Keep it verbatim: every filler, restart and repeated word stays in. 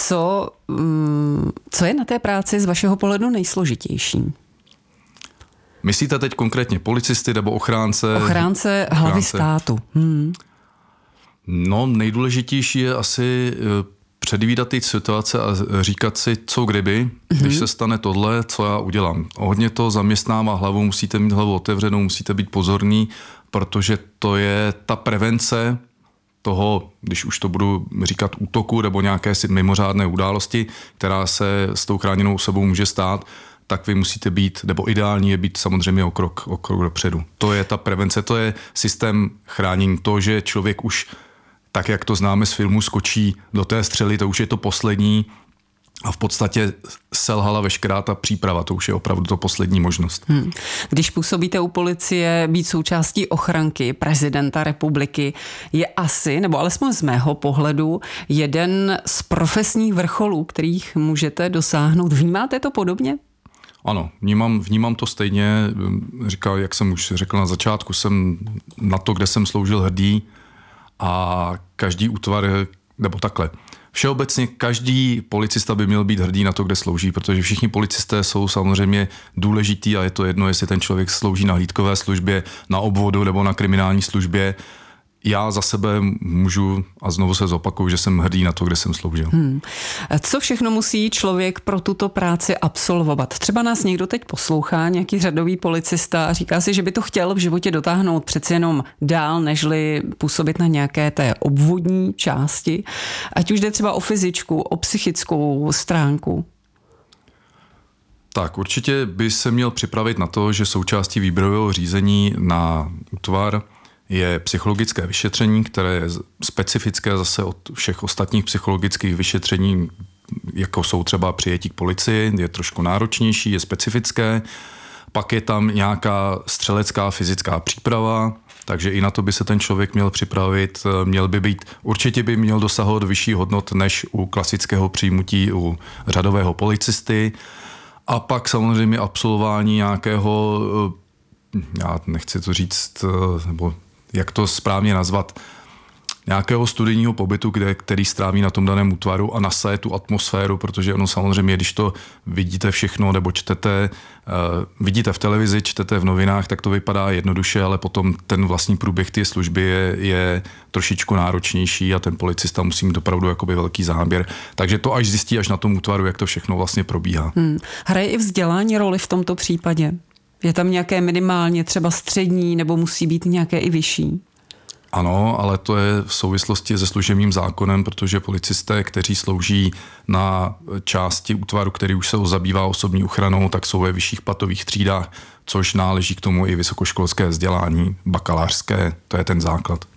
Co, co je na té práci z vašeho pohledu nejsložitější? Myslíte teď konkrétně policisty nebo ochránce? Ochránce hlavy ochránce. státu. Hmm. No, nejdůležitější je asi předvídat ty situace a říkat si, co kdyby, mm-hmm. když se stane tohle, co já udělám. Hodně to zaměstnává hlavu, musíte mít hlavu otevřenou, musíte být pozorní, protože to je ta prevence toho, když už to budu říkat útoku nebo nějaké mimořádné události, která se s tou chráněnou osobou může stát, tak vy musíte být, nebo ideální je být samozřejmě o krok, o krok dopředu. To je ta prevence, to je systém chránění. To, že člověk už, tak jak to známe z filmu, skočí do té střely, to už je to poslední a v podstatě selhala veškerá ta příprava, to už je opravdu to poslední možnost. Hmm. Když působíte u policie, být součástí ochranky prezidenta republiky je asi, nebo alespoň z mého pohledu, jeden z profesních vrcholů, kterých můžete dosáhnout. Vnímáte to podobně? Ano, vnímám, vnímám to stejně. Říkal, jak jsem už řekl na začátku, jsem na to, kde jsem sloužil, hrdý a každý útvar, nebo takhle, všeobecně každý policista by měl být hrdý na to, kde slouží, protože všichni policisté jsou samozřejmě důležitý a je to jedno, jestli ten člověk slouží na hlídkové službě, na obvodu nebo na kriminální službě. Já za sebe můžu, a znovu se zopakuju, že jsem hrdý na to, kde jsem sloužil. Hmm. Co všechno musí člověk pro tuto práci absolvovat? Třeba nás někdo teď poslouchá, nějaký řadový policista a říká si, že by to chtěl v životě dotáhnout přeci jenom dál, nežli působit na nějaké té obvodní části. Ať už jde třeba o fyzičku, o psychickou stránku. Tak určitě by se měl připravit na to, že součástí výběrového řízení na útvar je psychologické vyšetření, které je specifické zase od všech ostatních psychologických vyšetření, jako jsou třeba přijetí k policii, je trošku náročnější, je specifické. Pak je tam nějaká střelecká fyzická příprava, takže i na to by se ten člověk měl připravit. Měl by být, určitě by měl dosahovat vyšší hodnot než u klasického přijímutí u řadového policisty. A pak samozřejmě absolvování nějakého, já nechci to říct, nebo jak to správně nazvat, nějakého studijního pobytu, kde, který stráví na tom daném útvaru a nasaje tu atmosféru, protože ono samozřejmě, když to vidíte všechno nebo čtete, uh, vidíte v televizi, čtete v novinách, tak to vypadá jednoduše, ale potom ten vlastní průběh té služby je, je trošičku náročnější a ten policista musí mít opravdu jakoby velký záběr. Takže to až zjistí až na tom útvaru, jak to všechno vlastně probíhá. Hmm. Hraje i vzdělání roli v tomto případě? Je tam nějaké minimálně třeba střední nebo musí být nějaké i vyšší? Ano, ale to je v souvislosti se služebním zákonem, protože policisté, kteří slouží na části útvaru, který už se zabývá osobní ochranou, tak jsou ve vyšších platových třídách, což náleží k tomu i vysokoškolské vzdělání, bakalářské, to je ten základ.